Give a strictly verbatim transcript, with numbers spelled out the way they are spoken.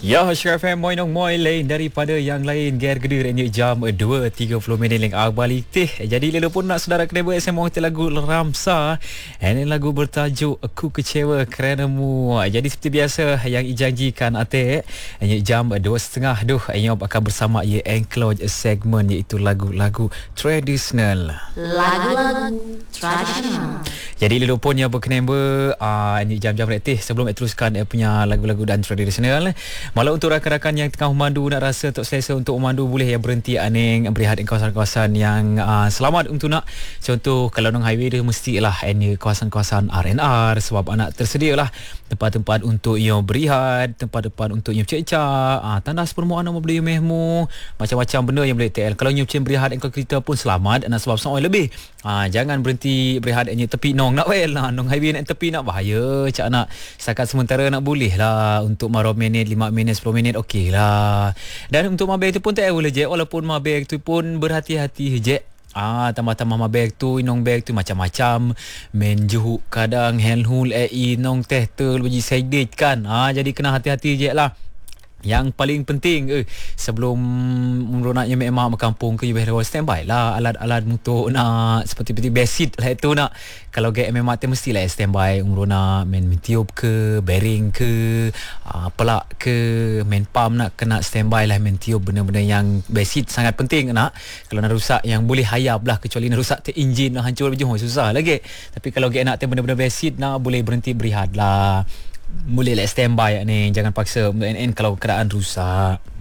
Ya, Syarif M Moinong Moi lain daripada yang lain. Gear Gedir ini jam dua tiga puluh minit leng balik teh. Jadi lelo pun nak saudara kena buat S M O kita lagu Ramsa. Ini lagu bertajuk Aku Kecewa Kerenamu. Jadi seperti biasa yang dijanjikan ate ini jam dua setengah duh ini akan bersama ye enclose segmen iaitu lagu-lagu tradisional. Lagu-lagu tradisional. Jadi lelo pun yang berkenan ber uh, ini jam-jam retih sebelum teruskan dia punya lagu-lagu dan tradisional. Malah untuk rakan-rakan yang tengah memandu nak rasa tak selesa untuk memandu boleh ya berhenti aning berehat di kawasan-kawasan yang uh, selamat untuk nak contoh kalau nang highway dia mestilah ini kawasan-kawasan R and R sebab anak tersedialah tempat-tempat untuk yang berehat, tempat-tempat untuk yang cecak, ah tandas permuaan nama boleh mehmu, macam-macam benda yang boleh T L. Kalau nyucin berehat engkau kereta pun selamat dan sebab soal lebih. Ah jangan berhenti berehat hanya tepi nong nak well lah, nong highway nak tepi nak bahaya, cak nak setakat sementara nak boleh lah untuk marah minit lima minit sepuluh minit okey lah. Dan untuk mabek tu pun tak boleh je walaupun mabek tu pun berhati-hati je. Ah tambah-tambah mabek tu inong beg tu macam-macam men juhuk kadang handhul eh inong teh tel bagi sedit kan. Ah jadi kena hati-hati je lah. Yang paling penting eh, sebelum meronaknya memang kampung ke you standby lah alat-alat motor nak seperti-seperti basic lah itu nak kalau get memang mestilah standby umrona main tiup ke bearing ke uh, pelak ke main pump nak kena standby lah main tiup benda-benda yang basic sangat penting nak kalau nak rusak yang boleh hayap lah kecuali nak rusak te enjin nak hancur baju susah lagi tapi kalau get nak benda-benda basic nak boleh berhenti berehat lah boleh lah standby ni jangan paksa N N kalau keadaan rusak.